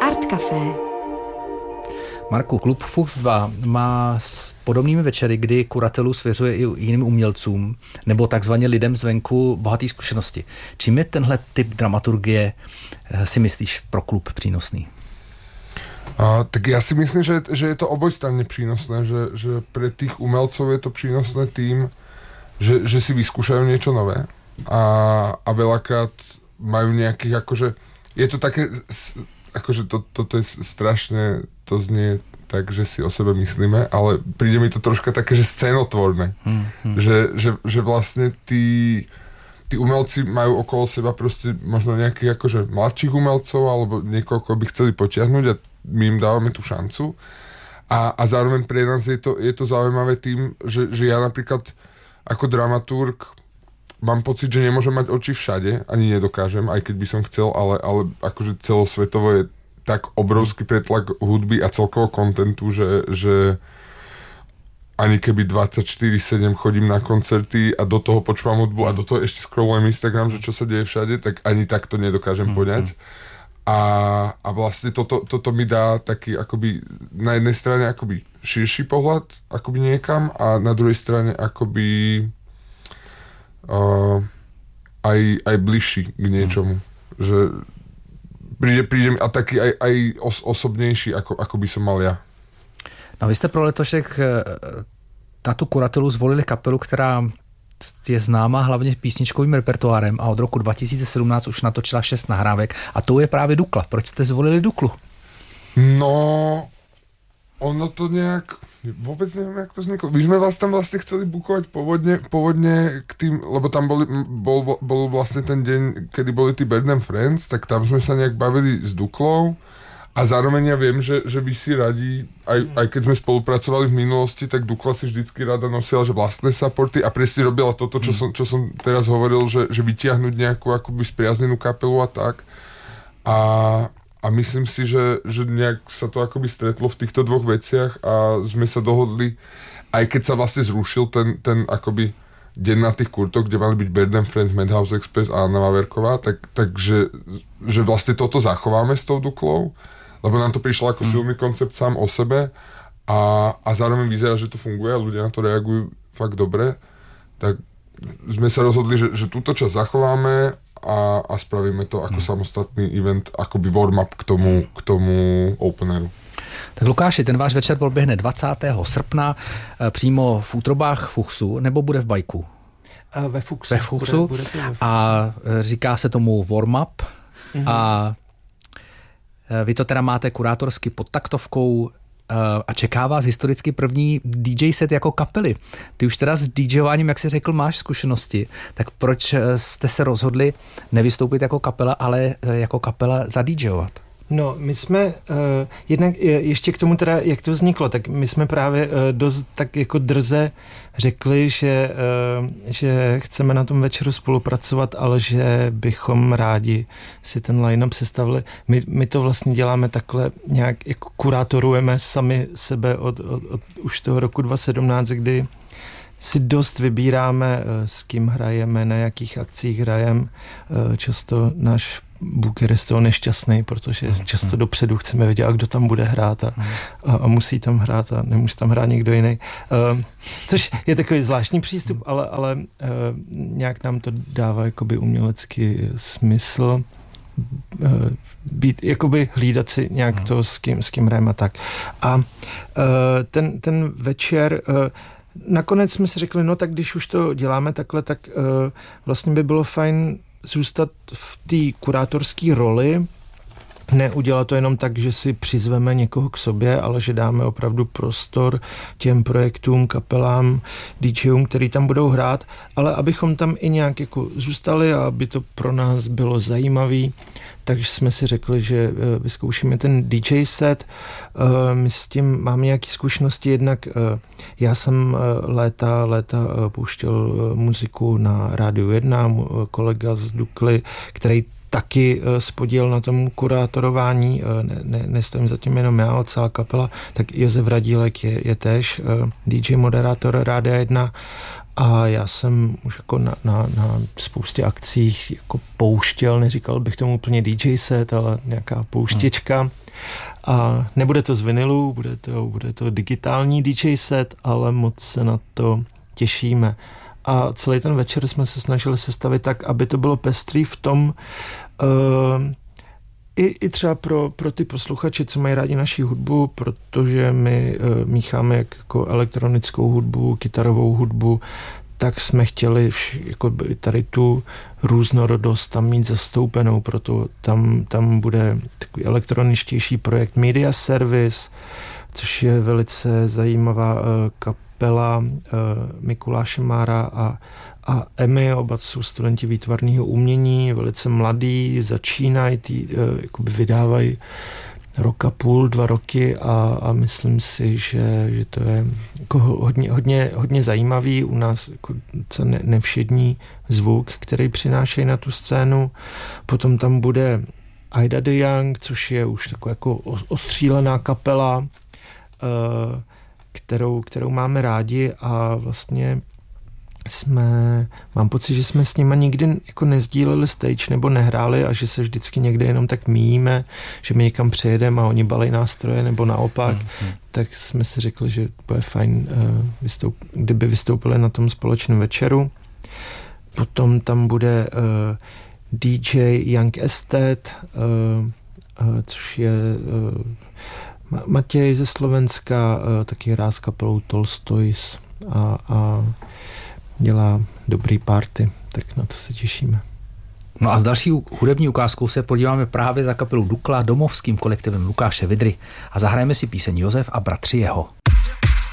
Art Café. Marku, klub Fuchs 2 má s podobnými večery, kdy kuratelu svěřuje i jiným umělcům nebo takzvaně lidem zvenku bohatý zkušenosti. Čím je tenhle typ dramaturgie, si myslíš, pro klub přínosný? Tak ja si myslím, že je to obojstranne prínosné, že pre tých umelcov je to prínosné tým, že si vyskúšajú niečo nové a veľakrát majú nejakých, akože je to také, akože toto je strašne, to znie tak, že si o sebe myslíme, ale príde mi to troška také, že scénotvorné. Že vlastne tí umelci majú okolo seba proste možno nejakých akože mladších umelcov alebo niekoho, koho by chceli potiahnuť a my im dávame tú šancu. A zároveň pre nás je to zaujímavé tým, že ja napríklad ako dramaturg mám pocit, že nemôžem mať oči všade, ani nedokážem, aj keď by som chcel, ale akože celosvetovo je tak obrovský pretlak hudby a celkovo kontentu, že ani keby 24/7 chodím na koncerty a do toho počúvam hudbu a do toho ešte scrollujem Instagram, že čo sa deje všade, tak ani tak to nedokážem poňať. A vlastne toto mi dá taký akoby na jednej strane akoby širší pohľad akoby niekam a na druhej strane akoby aj bližší k niečomu. Že príde a taký aj osobnejší ako by som mal ja. No vy jste pro letošek na tu kuratelu zvolili kapelu, která je známá hlavně písničkovým repertoárem a od roku 2017 už natočila 6 nahrávek a to je právě Dukla. Proč jste zvolili Duklu? No, ono to nejak, vôbec neviem, jak to vzniklo. My sme vás tam vlastne chceli bukovať pôvodne k tým, lebo tam bol vlastne ten deň, kedy boli tí Bird & Friends, tak tam sme sa nejak bavili s Duklou. A zároveň ja viem, že by si radi, aj keď sme spolupracovali v minulosti, tak Dukla si vždycky rada nosila, že vlastné supporty a presne robila toto, čo som teraz hovoril, že vytiahnuť nejakú akoby spriaznenú kapelu a tak. A myslím si, že nejak sa to akoby stretlo v týchto dvoch veciach a sme sa dohodli, aj keď sa vlastne zrušil ten akoby deň na tých kurtoch, kde mali byť Bird & Friends, Madhouse Express a Anna Vaverková, takže vlastne toto zachováme s tou Duklou, lebo nám to prišlo ako silný koncept sám o sebe a zároveň vyzerá, že to funguje a ľudia na to reagujú fakt dobre, tak sme sa rozhodli, že túto časť zachováme a spravíme to ako samostatný event, akoby warm-up k tomu openeru. Tak Lukáši, ten váš večer proběhne 20. srpna přímo v útrobách Fuchsu, nebo bude v Bajku? Ve Fuchsu. Ve Fuchsu. Bude a říká se tomu warm-up a vy to teda máte kurátorsky pod taktovkou a čeká vás historicky první DJ set jako kapely. Ty už teda s DJováním, jak jsi řekl, máš zkušenosti, tak proč jste se rozhodli nevystoupit jako kapela, ale jako kapela zadíjovat? No, my jsme, jednak ještě k tomu teda, jak to vzniklo, tak my jsme právě dost tak jako drze řekli, že chceme na tom večeru spolupracovat, ale že bychom rádi si ten line-up sestavili. My to vlastně děláme takhle nějak, jako kurátorujeme sami sebe od už toho roku 2017, kdy si dost vybíráme, s kým hrajeme, na jakých akcích hrajeme. Často náš booker je z toho nešťastný, protože často dopředu chceme vědět, kdo tam bude hrát a musí tam hrát a nemůže tam hrát někdo jiný. Což je takový zvláštní přístup, ale nějak nám to dává jakoby umělecký smysl být, jakoby hlídat si nějak to, s kým hrajeme a tak. A ten večer nakonec jsme si řekli, no tak když už to děláme takhle, tak vlastně by bylo fajn zůstat v té kurátorské roli, neudělat to jenom tak, že si přizveme někoho k sobě, ale že dáme opravdu prostor těm projektům, kapelám, DJům, který tam budou hrát, ale abychom tam i nějak jako zůstali a aby to pro nás bylo zajímavý, takže jsme si řekli, že vyzkoušíme ten DJ set. My s tím máme nějaké zkušenosti, jednak já jsem léta pouštěl muziku na Rádiu 1, kolega z Dukly, který taky spodílel na tom kurátorování, nestojím zatím jenom já, ale celá kapela, tak Josef Radílek je též DJ moderátor Rádia 1 A já jsem už jako na spoustě akcích jako pouštěl, neříkal bych tomu úplně DJ set, ale nějaká pouštěčka. A nebude to z vinilu, bude to digitální DJ set, ale moc se na to těšíme. A celý ten večer jsme se snažili sestavit tak, aby to bylo pestrý v tom, i třeba pro ty posluchače, co mají rádi naši hudbu, protože my mícháme jako elektronickou hudbu, kytarovou hudbu, tak jsme chtěli jako tady tu různorodost tam mít zastoupenou, proto tam bude takový elektroničtější projekt Media Service, což je velice zajímavá kapela Mikuláše Mára a Emy, oba jsou studenti výtvarného umění, velice mladí, začínají, vydávají rok a půl, 2 roky a myslím si, že to je jako hodně zajímavý, u nás jako nevšední zvuk, který přinášejí na tu scénu. Potom tam bude Ida the Young, což je už taková jako ostřílená kapela, kterou máme rádi a vlastně mám pocit, že jsme s nima nikdy jako nezdíleli stage nebo nehráli a že se vždycky někde jenom tak míjíme, že my někam přijedeme a oni balej nástroje nebo naopak, tak jsme si řekli, že bude fajn, kdyby vystoupili na tom společném večeru. Potom tam bude DJ Young Estate, což je Matěj ze Slovenska, taky hrá s kapelou Tolstoys a dělá dobrý party, tak na to se těšíme. No a s další hudební ukázkou se podíváme právě za kapelu Dukla domovským kolektivem Lukáše Vidry a zahrajeme si píseň Josef a bratři jeho.